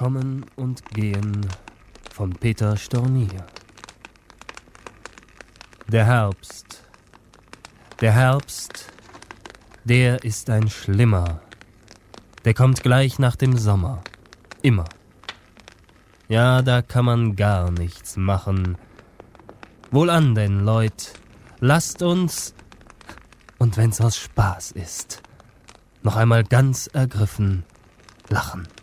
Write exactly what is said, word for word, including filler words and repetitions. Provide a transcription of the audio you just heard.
Kommen und Gehen von Peter Stornier. Der Herbst. Der Herbst, der ist ein Schlimmer. Der kommt gleich nach dem Sommer. Immer. Ja, da kann man gar nichts machen. Wohlan denn, Leut, lasst uns, und wenn's aus Spaß ist, noch einmal ganz ergriffen lachen.